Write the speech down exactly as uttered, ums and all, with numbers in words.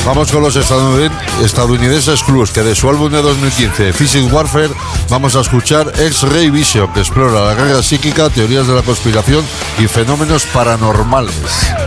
Vamos con los estadounidenses Clues, que de su álbum de dos mil quince, Physics Warfare, vamos a escuchar X-Ray Vision, que explora la guerra psíquica, teorías de la conspiración y fenómenos paranormales.